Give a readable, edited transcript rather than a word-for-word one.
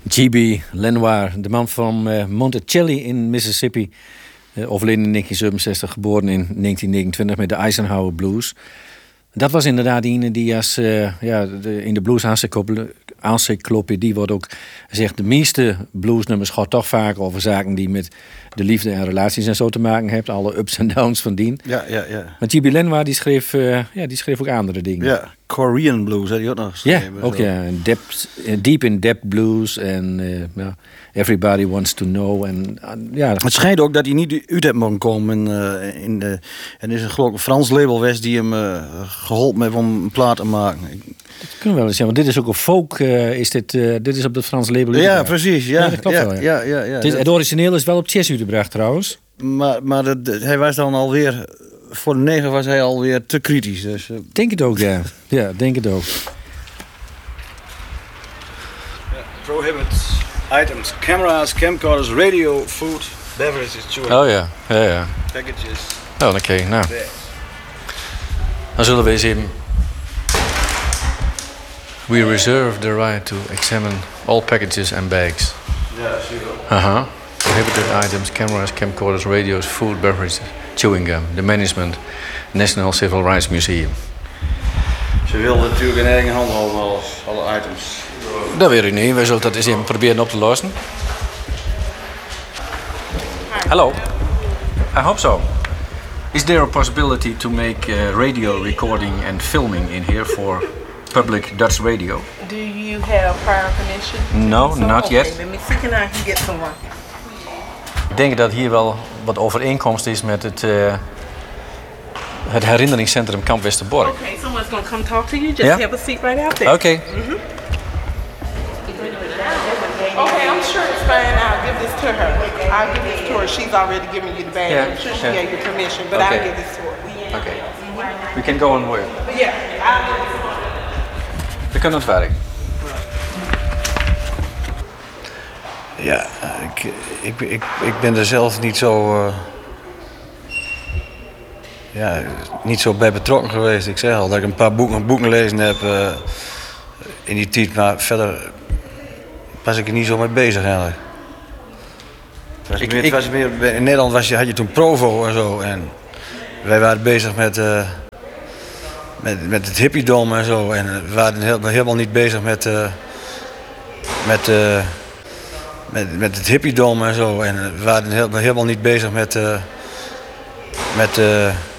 G.B. Lenoir, de man van Monticelli in Mississippi. Overleden in 1967, geboren in 1929 met de Eisenhower Blues. Dat was inderdaad die als in de blues encyclopedie wordt ook gezegd... de meeste bluesnummers gaat toch vaak over zaken die met de liefde en relaties en zo te maken hebben. Alle ups en downs van dien. Ja. Maar G.B. Lenoir die schreef ook andere dingen. Ja, Korean blues, had hij ook nog geschreven. Ja, ook ja. Deep in Depth blues en Everybody Wants to Know. Het schijnt ook dat hij niet uit heeft mogen komen. En er is geloof ik een Frans label West die hem geholpen heeft om een plaat te maken. Dat kunnen we wel eens zeggen, want dit is ook een folk. Dit is op het Frans label. Ja, precies. Ja, dat klopt wel. Ja. Het origineel is wel op chess uitgebracht trouwens. Maar hij was dan alweer... Voor de 9 was hij alweer te kritisch. Dus, Denk het ook, ja. Ja, denk het ook. Prohibit items, cameras, camcorders, radio, food, beverages, chewing. Oh ja. Packages. Oh, oké. Nou. Dan zullen we eens even... We reserve the right to examine all packages and bags. Ja, zie je wel. Prohibited items, cameras, camcorders, radios, food, beverages, chewing gum. The management, National Civil Rights Museum. Ze wilden natuurlijk in eigen hand houden als alle items. Dat weet ik niet. Wij zullen dat eens even proberen op te lossen. Hello. I hope so. Is there a possibility to make radio recording and filming in here for public Dutch radio? Do you have prior permission? No, not yet. Let me see, can I get someone? Ik denk dat hier wel wat overeenkomst is met het herinneringscentrum Kamp Westerbork. Okay, someone's going to come talk to you. Just Yeah? have a seat right out there. Okay. Okay, I'm sure it's fine. I'll give this to her. I'll give this to her. She's already given you the badge. Yeah, I'm sure she yeah. gave you permission, but Okay. I'll give this to her. Okay. We can go on work. But yeah, I'll give this to her. We kunnen het werk. Ja, ik ben er zelf niet zo... niet zo bij betrokken geweest. Ik zeg al dat ik een paar boeken gelezen heb in die tijd, maar verder was ik er niet zo mee bezig eigenlijk. In Nederland had je toen Provo en zo en wij waren bezig met het hippiedom en zo en we waren helemaal niet bezig met het hippiedom en zo en we waren helemaal niet bezig met